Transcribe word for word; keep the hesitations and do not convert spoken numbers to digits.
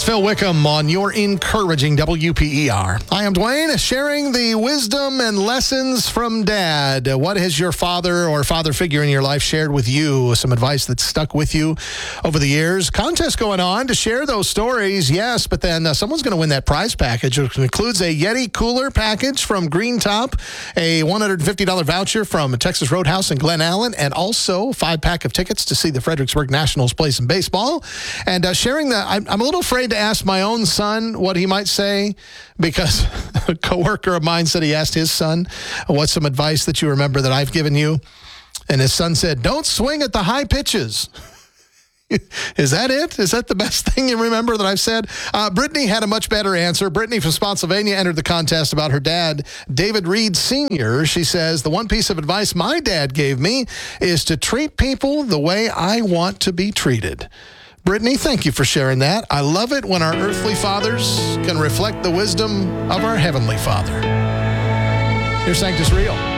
Phil Wickham on your encouraging W P E R. I am Dwayne, sharing the wisdom and lessons from Dad. What has your father or father figure in your life shared with you? Some advice that stuck with you over the years. Contest going on to share those stories, yes, but then uh, someone's going to win that prize package, which includes a Yeti cooler package from Green Top, a one hundred fifty dollars voucher from Texas Roadhouse in Glen Allen, and also a five-pack of tickets to see the Fredericksburg Nationals play some baseball. And uh, sharing the, I'm, I'm a little afraid to ask my own son what he might say, because a coworker of mine said he asked his son, what's some advice that you remember that I've given you? And his son said, don't swing at the high pitches. Is that it? Is that the best thing you remember that I've said? Uh, Brittany had a much better answer. Brittany from Spotsylvania entered the contest about her dad, David Reed Senior She says, the one piece of advice my dad gave me is to treat people the way I want to be treated. Brittany, thank you for sharing that. I love it when our earthly fathers can reflect the wisdom of our heavenly Father. Here's Sanctus Real.